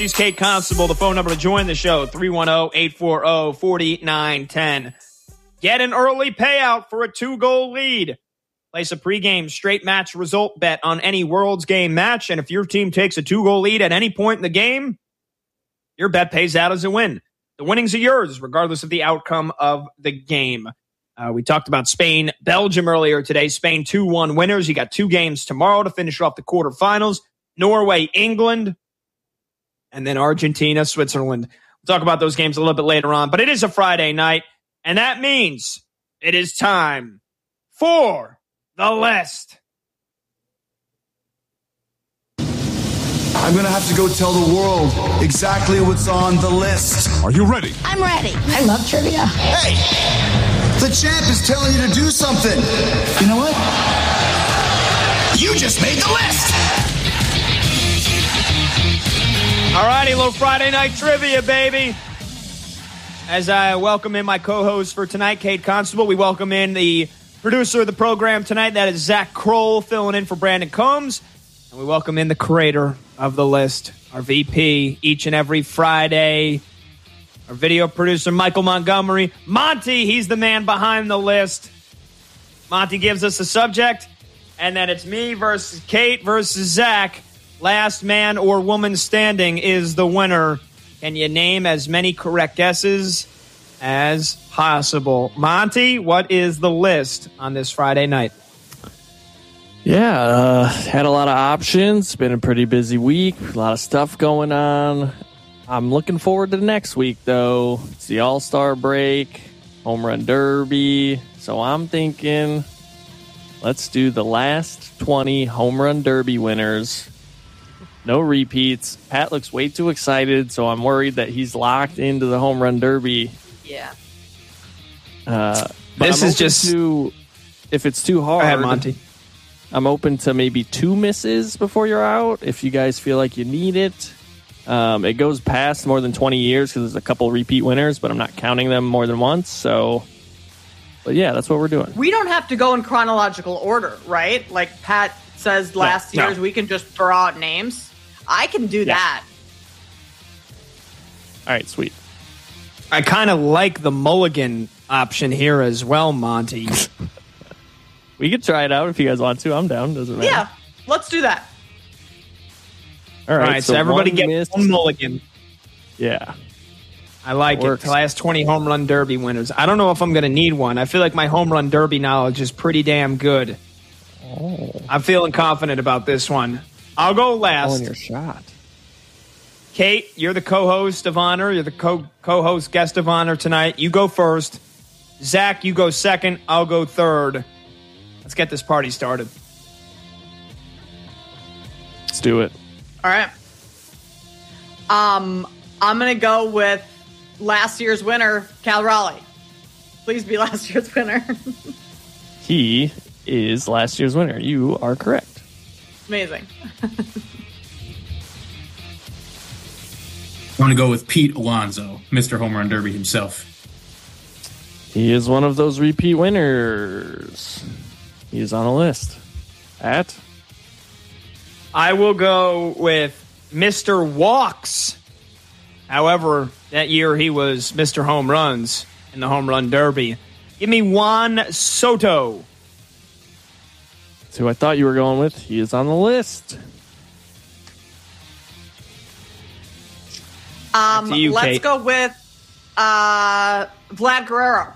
He's Kate Constable. The phone number to join the show, 310-840-4910. Get an early payout for a 2-goal lead. Place a pregame straight match result bet on any World's Game match, and if your team takes a 2-goal lead at any point in the game, your bet pays out as a win. The winnings are yours, regardless of the outcome of the game. We talked about Spain, Belgium earlier today. Spain 2-1 winners. You got 2 games tomorrow to finish off the quarterfinals. Norway, England, and then Argentina, Switzerland. We'll talk about those games a little bit later on, but it is a Friday night, and that means it is time for the list. I'm going to have to go tell the world exactly what's on the list. Are you ready? I'm ready. I love trivia. Hey, the champ is telling you to do something. You know what? You just made the list. All righty, little Friday night trivia, baby. As I welcome in my co-host for tonight, Kate Constable, we welcome in the producer of the program tonight. That is Zach Kroll, filling in for Brandon Combs. And we welcome in the creator of the list, our VP, each and every Friday, our video producer, Michael Montgomery. Monty, he's the man behind the list. Monty gives us a subject, and then it's me versus Kate versus Zach. Last man or woman standing is the winner. Can you name as many correct guesses as possible? Monty, what is the list on this Friday night? Yeah, had a lot of options. Been a pretty busy week. A lot of stuff going on. I'm looking forward to next week, though. It's the All-Star break, Home Run Derby. So I'm thinking, let's do the last 20 Home Run Derby winners. No repeats. Pat looks way too excited, so I'm worried that he's locked into the Home Run Derby. Yeah. This is just if it's too hard. Go ahead, Monty. I'm open to maybe 2 misses before you're out, if you guys feel like you need it. It goes past more than 20 years because there's a couple repeat winners, but I'm not counting them more than once. So, but yeah, that's what we're doing. We don't have to go in chronological order, right? Like Pat says last year's, we can just throw out names. I can do that. All right, sweet. I kind of like the mulligan option here as well, Monty. We could try it out if you guys want to. I'm down. Doesn't matter. Yeah, let's do that. All right, so everybody gets one mulligan. Yeah. I like it. The last 20 Home Run Derby winners. I don't know if I'm going to need one. I feel like my Home Run Derby knowledge is pretty damn good. Oh. I'm feeling confident about this one. I'll go last. On your shot. Kate, you're the co-host of honor. You're the co-host guest of honor tonight. You go first. Zach, you go second. I'll go third. Let's get this party started. Let's do it. All right. I'm going to go with last year's winner, Cal Raleigh. Please be last year's winner. He is last year's winner. You are correct. Amazing. I want to go with Pete Alonso, Mr. Home Run Derby himself. He is one of those repeat winners. He is on the list. Pat? I will go with Mr. Walks. However, that year he was Mr. Home Runs in the Home Run Derby. Give me Juan Soto. That's who I thought you were going with. He is on the list. You, let's Kate. go with Vlad Guerrero.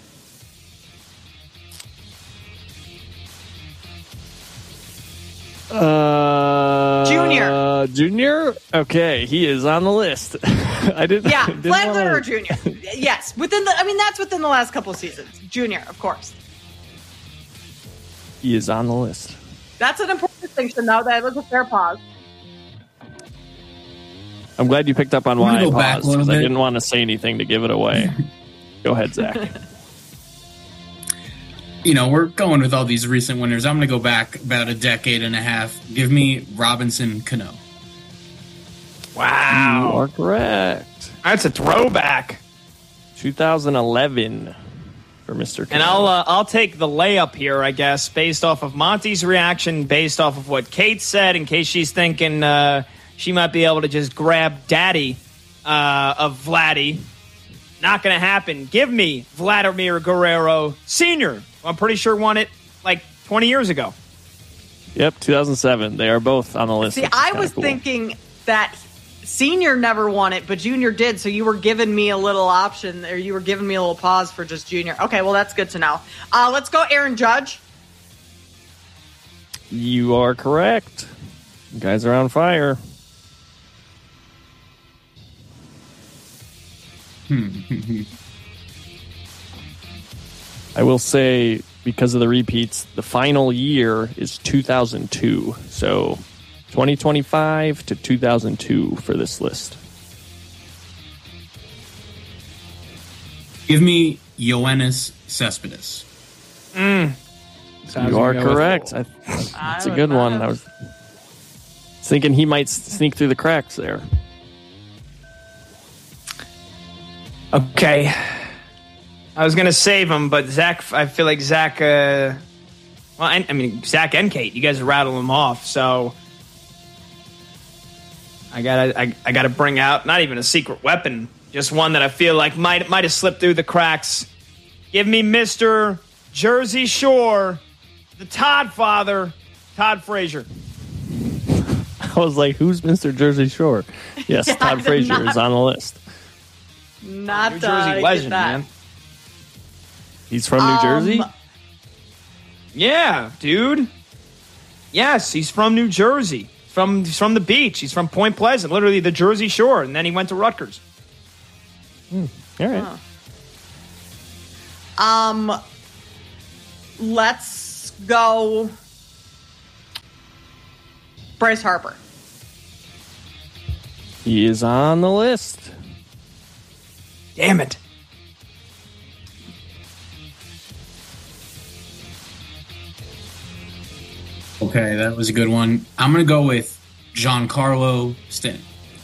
Junior? Okay, he is on the list. Didn't Vlad Guerrero Jr. Yes, that's within the last couple of seasons. Junior, of course. He is on the list. That's an important distinction, though. That was a fair pause. I'm glad you picked up on why I go back paused, a little because I bit. didn't want to say anything to give it away. Go ahead, Zach. We're going with all these recent winners. I'm going to go back about a decade and a half. Give me Robinson Cano. Wow. You are correct. That's a throwback. 2011 for Mr. And I'll take the layup here, I guess, based off of Monty's reaction, based off of what Kate said, in case she's thinking, she might be able to just grab daddy of Vladdy. Not going to happen. Give me Vladimir Guerrero Sr. I'm pretty sure won it like 20 years ago. Yep, 2007. They are both on the list. See, I was thinking that Senior never won it, but Junior did. So you were giving me a little option, or you were giving me a little pause for just Junior. Okay, well, that's good to know. Let's go Aaron Judge. You are correct. You guys are on fire. I will say, because of the repeats, the final year is 2002. So 2025 to 2002 for this list. Give me Yoenis Cespedes. You are correct. That's a good one. I was thinking he might sneak through the cracks there. Okay. I was going to save him, but Zach, I feel like Zach, I mean, Zach and Kate, you guys rattle them off, so I gotta bring out, not even a secret weapon, just one that I feel like might have slipped through the cracks. Give me Mr. Jersey Shore, the Todd father, Todd Frazier. I was like, who's Mr. Jersey Shore? Yes, Todd Frazier is on the list. Not New Jersey legend, man. He's from New Jersey? Yeah, dude. Yes, he's from New Jersey. He's from the beach. He's from Point Pleasant, literally the Jersey Shore, and then he went to Rutgers. All right. Let's go Bryce Harper. He is on the list. Damn it. Okay, that was a good one. I'm going to go with Giancarlo Stanton.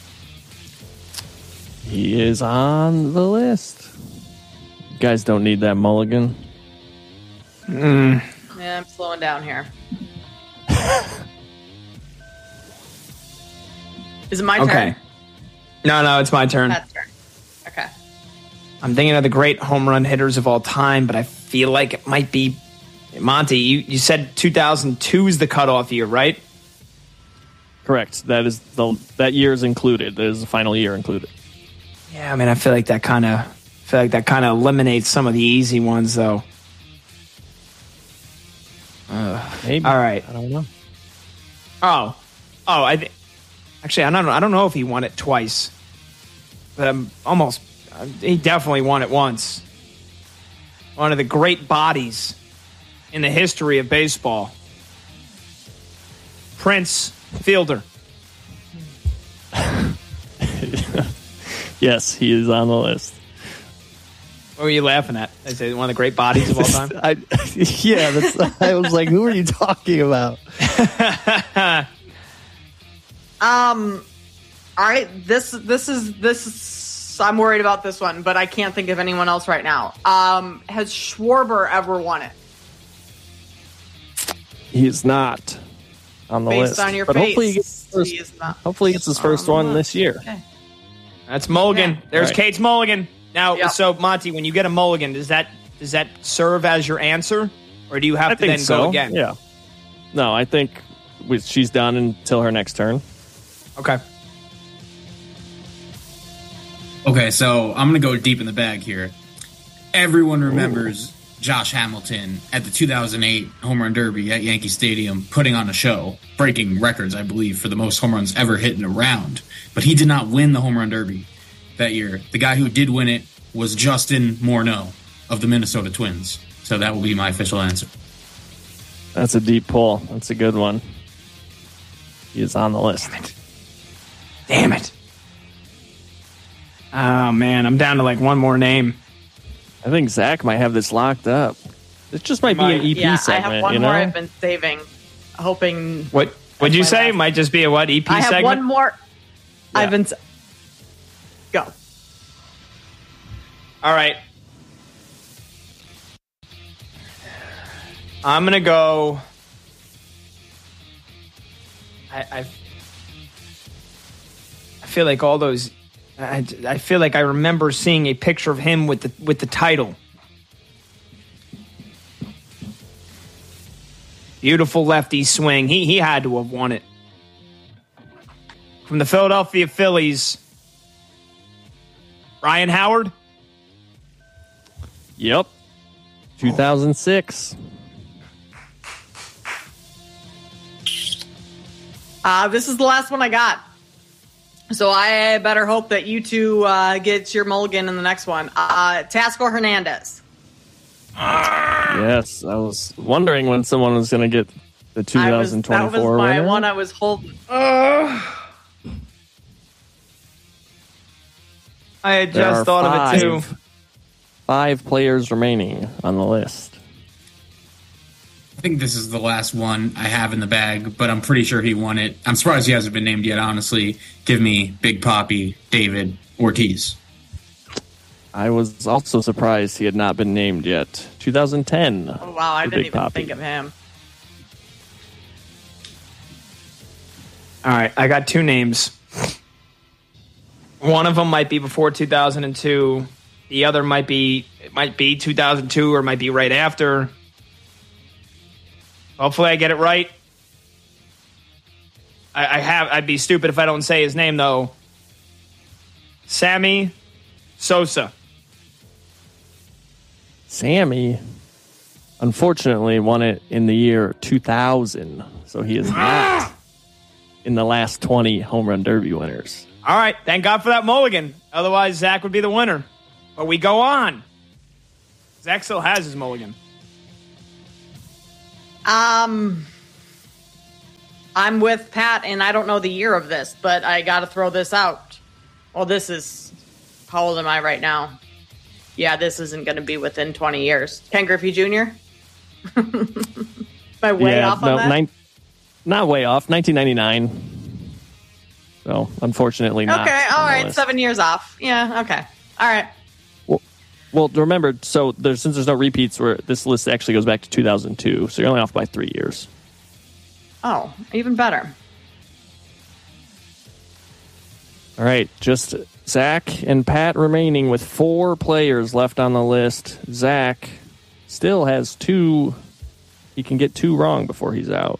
He is on the list. You guys don't need that mulligan. Yeah, I'm slowing down here. Is it my turn? Okay. No, it's my turn. That's turn. Okay. I'm thinking of the great home run hitters of all time, but I feel like it might be Monty. You said 2002 is the cutoff year, right? Correct. That year is included. That is the final year included. Yeah, I mean, I feel like that kind of eliminates some of the easy ones, though. Maybe. All right. I don't know. Actually, I don't know if he won it twice, but he definitely won it once. One of the great bodies in the history of baseball. Prince Fielder. Yes, he is on the list. What were you laughing at? I said one of the great bodies of all time. I was like, who are you talking about? All right, this is I'm worried about this one, but I can't think of anyone else right now. Has Schwarber ever won it? He is not on the list. Based on your but face, hopefully he gets his first one this year. Okay. That's Mulligan. Okay. There's Right. Kate's Mulligan. Now, Yep. So Monty, when you get a Mulligan, does that serve as your answer, or do you have I to think then so. go again? Yeah. No, I think she's done until her next turn. Okay. Okay, so I'm going to go deep in the bag here. Everyone remembers Josh Hamilton at the 2008 Home Run Derby at Yankee Stadium putting on a show, breaking records, I believe, for the most home runs ever hit in a round. But he did not win the Home Run Derby that year. The guy who did win it was Justin Morneau of the Minnesota Twins. So that will be my official answer. That's a deep pull. That's a good one. He is on the list. Damn it. Oh, man. I'm down to like one more name. I think Zach might have this locked up. This just might be an EP Yeah, segment. I have one you know? more I've been saving, hoping. What'd you my say? last- Might just be a what? EP I have segment? one more. Yeah. I've been. Go. All right. I'm going to go. feel like all those. I feel like I remember seeing a picture of him with the title. Beautiful lefty swing. He had to have won it. From the Philadelphia Phillies, Ryan Howard. Yep. 2006. This is the last one I got. So I better hope that you two get your mulligan in the next one. Tasco Hernandez. Yes, I was wondering when someone was going to get the 2024 That was my winner. one I was holding. I had There just are thought of it too. 5 players remaining on the list. I think this is the last one I have in the bag, but I'm pretty sure he won it. I'm surprised he hasn't been named yet, honestly. Give me Big Papi, David Ortiz. I was also surprised he had not been named yet. 2010. Oh, wow, I for didn't Big even Papi. think of him. All right, I got 2 names. One of them might be before 2002. The other might be 2002 or might be right after. Hopefully I get it right. I'd be stupid if I don't say his name though. Sammy Sosa. Sammy, unfortunately, won it in the year 2000. So he is not in the last 20 home run derby winners. All right, thank God for that mulligan. Otherwise, Zach would be the winner. But we go on. Zach still has his mulligan. I'm with Pat, and I don't know the year of this, but I got to throw this out. Well, this is... How old am I right now? Yeah, this isn't going to be within 20 years. Ken Griffey Jr.? Am I way off on that? Not way off. 1999. So, unfortunately not. Okay, all on the right. list. 7 years off. Yeah, okay. All right. Well, remember, so since there's no repeats, where this list actually goes back to 2002, so you're only off by 3 years. Oh, even better. All right, just Zach and Pat remaining with 4 players left on the list. Zach still has 2. He can get 2 wrong before he's out.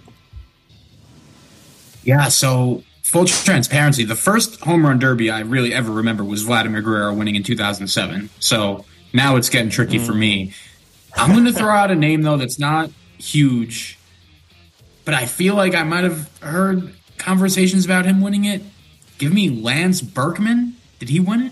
Yeah, so full transparency, the first home run derby I really ever remember was Vladimir Guerrero winning in 2007. So now it's getting tricky for me. I'm going to throw out a name, though, that's not huge, but I feel like I might have heard conversations about him winning it. Give me Lance Berkman. Did he win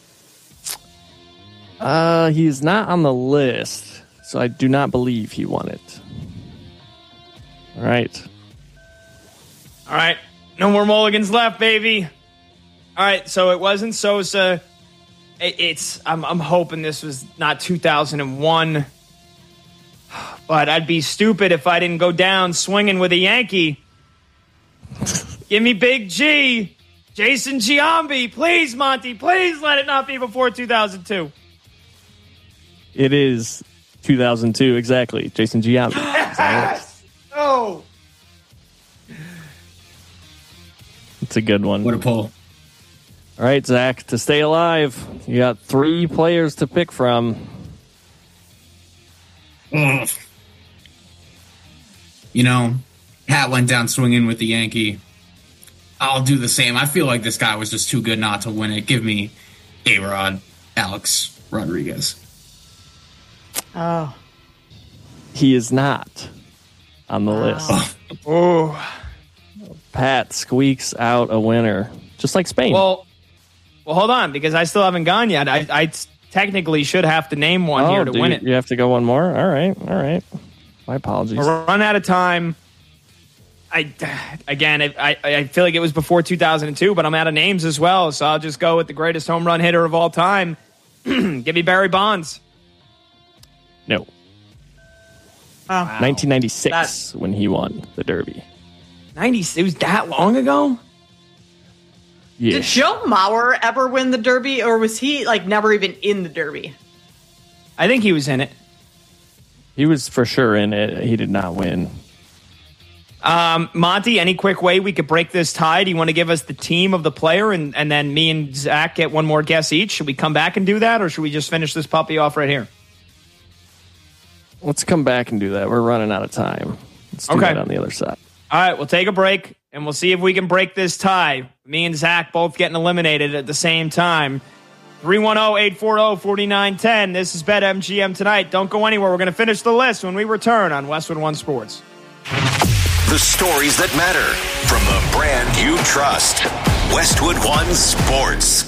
it? He's not on the list, so I do not believe he won it. All right. All right, no more mulligans left, baby. All right, so it wasn't Sosa. I'm hoping this was not 2001. But I'd be stupid if I didn't go down swinging with a Yankee. Give me Big G. Jason Giambi. Please, Monty. Please let it not be before 2002. It is 2002, exactly. Jason Giambi. Yes! Oh. It's a good one. What a pull. All right, Zach, to stay alive, you got 3 players to pick from. Ugh. You know, Pat went down swinging with the Yankee. I'll do the same. I feel like this guy was just too good not to win it. Give me A-Rod, Alex Rodriguez. Oh. He is not on the list. Oh. Pat squeaks out a winner, just like Spain. Well, hold on, because I still haven't gone yet. I technically should have to name one here to win it. You have to go one more? All right. My apologies. We're run out of time. I feel like it was before 2002, but I'm out of names as well, so I'll just go with the greatest home run hitter of all time. Give me Barry Bonds. No. Oh. 1996 when he won the Derby. 90. It was that long ago? Yeah. Did Joe Mauer ever win the Derby, or was he never even in the Derby? I think he was in it. He was for sure in it. He did not win. Monty, any quick way we could break this tie? Do you want to give us the team of the player and then me and Zach get one more guess each? Should we come back and do that, or should we just finish this puppy off right here? Let's come back and do that. We're running out of time. Let's do that on the other side. All right, we'll take a break, and we'll see if we can break this tie. Me and Zach both getting eliminated at the same time. 310-840-4910. This is BetMGM tonight. Don't go anywhere. We're going to finish the list when we return on Westwood One Sports. The stories that matter from the brand you trust. Westwood One Sports.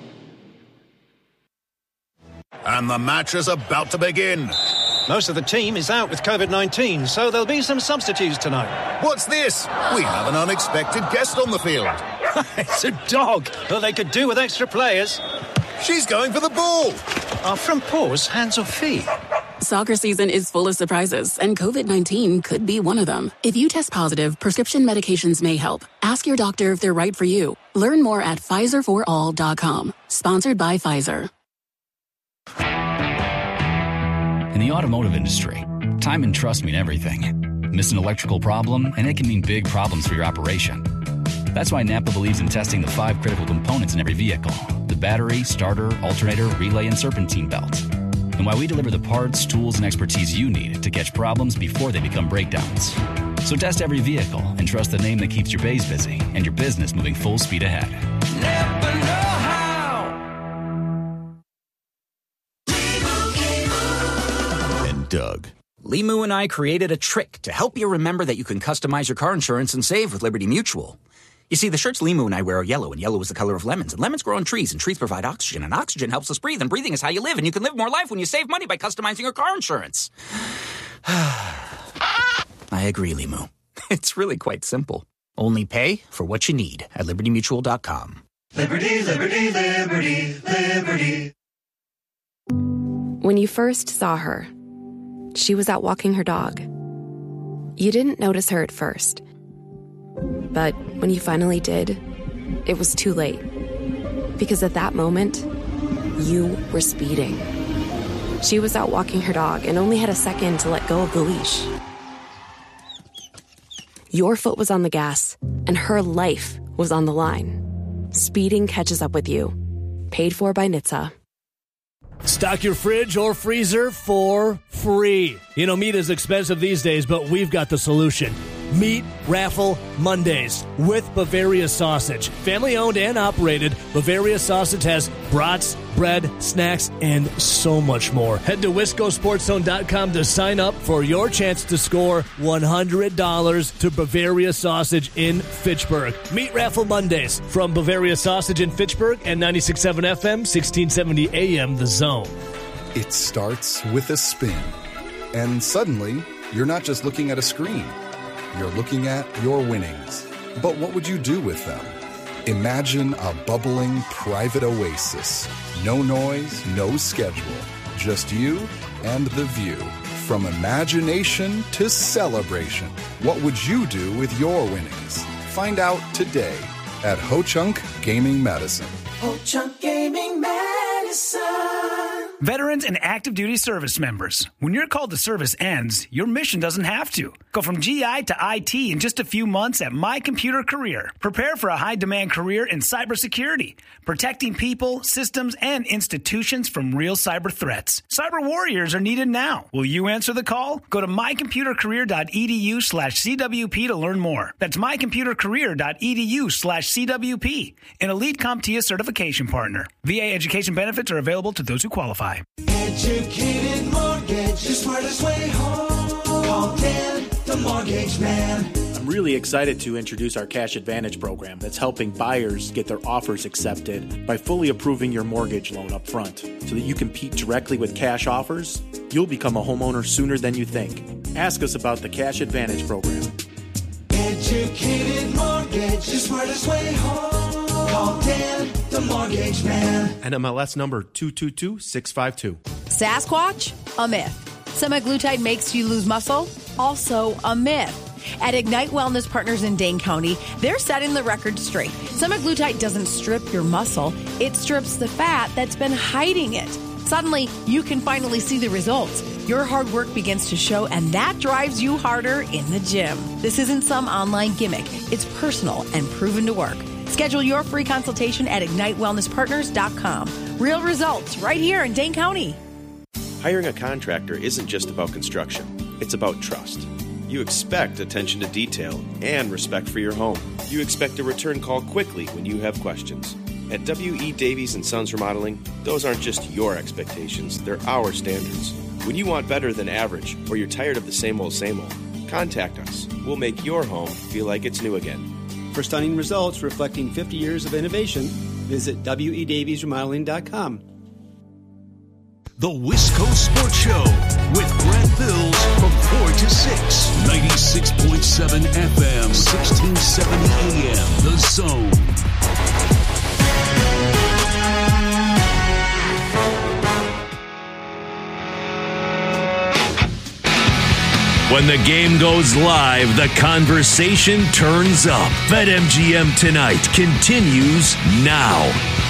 And the match is about to begin. Most of the team is out with COVID-19, so there'll be some substitutes tonight. What's this? We have an unexpected guest on the field. It's a dog. Well, they could do with extra players. She's going for the ball. Are front paws hands or feet? Soccer season is full of surprises, and COVID-19 could be one of them. If you test positive, prescription medications may help. Ask your doctor if they're right for you. Learn more at PfizerForAll.com. Sponsored by Pfizer. In the automotive industry, time and trust mean everything. Miss an electrical problem, and it can mean big problems for your operation. That's why Napa believes in testing the 5 critical components in every vehicle: the battery, starter, alternator, relay, and serpentine belt. And why we deliver the parts, tools, and expertise you need to catch problems before they become breakdowns. So test every vehicle and trust the name that keeps your bays busy and your business moving full speed ahead. Napa know-how. Doug. Limu and I created a trick to help you remember that you can customize your car insurance and save with Liberty Mutual. You see, the shirts Limu and I wear are yellow, and yellow is the color of lemons, and lemons grow on trees, and trees provide oxygen, and oxygen helps us breathe, and breathing is how you live, and you can live more life when you save money by customizing your car insurance. I agree, Limu. It's really quite simple. Only pay for what you need at LibertyMutual.com. Liberty, liberty, liberty, liberty. When you first saw her, she was out walking her dog. You didn't notice her at first. But when you finally did, it was too late. Because at that moment, you were speeding. She was out walking her dog and only had a second to let go of the leash. Your foot was on the gas, and her life was on the line. Speeding catches up with you. Paid for by NHTSA. Stock your fridge or freezer for free. You know, meat is expensive these days, but we've got the solution. Meat Raffle Mondays with Bavaria Sausage. Family owned and operated, Bavaria Sausage has brats, bread, snacks, and so much more. Head to WiscoSportsZone.com to sign up for your chance to score $100 to Bavaria Sausage in Fitchburg. Meat Raffle Mondays from Bavaria Sausage in Fitchburg and 96.7 FM, 1670 AM, The Zone. It starts with a spin. And suddenly, you're not just looking at a screen. You're looking at your winnings. But what would you do with them? Imagine a bubbling private oasis. No noise, no schedule. Just you and the view. From imagination to celebration. What would you do with your winnings? Find out today at Ho Chunk Gaming Medicine. Ho Chunk Gaming Medicine. Veterans and active duty service members, when your call to service ends, your mission doesn't have to. Go from GI to IT in just a few months at My Computer Career. Prepare for a high-demand career in cybersecurity, protecting people, systems, and institutions from real cyber threats. Cyber warriors are needed now. Will you answer the call? Go to mycomputercareer.edu/CWP to learn more. That's mycomputercareer.edu/CWP, an elite CompTIA certification partner. VA education benefits are available to those who qualify. Educated mortgage, the smartest way home. Call Dan, the mortgage man. I'm really excited to introduce our Cash Advantage program that's helping buyers get their offers accepted by fully approving your mortgage loan up front. So that you compete directly with cash offers, you'll become a homeowner sooner than you think. Ask us about the Cash Advantage program. Educated mortgage, the smartest way home. Call Dan, the mortgage man. NMLS number 222652. Sasquatch? A myth. Semaglutide makes you lose muscle? Also a myth. At Ignite Wellness Partners in Dane County, they're setting the record straight. Semaglutide doesn't strip your muscle, it strips the fat that's been hiding it. Suddenly, you can finally see the results. Your hard work begins to show, and that drives you harder in the gym. This isn't some online gimmick. It's personal and proven to work. Schedule your free consultation at IgniteWellnessPartners.com. Real results right here in Dane County. Hiring a contractor isn't just about construction. It's about trust. You expect attention to detail and respect for your home. You expect a return call quickly when you have questions. At W.E. Davies & Sons Remodeling, those aren't just your expectations, they're our standards. When you want better than average, or you're tired of the same old, contact us. We'll make your home feel like it's new again. For stunning results reflecting 50 years of innovation, visit WEDaviesRemodeling.com. The Wisco Sports Show with Brad Bills from 4 to 6. 96.7 FM, 1670 AM. The Zone. When the game goes live, the conversation turns up. BetMGM Tonight continues now.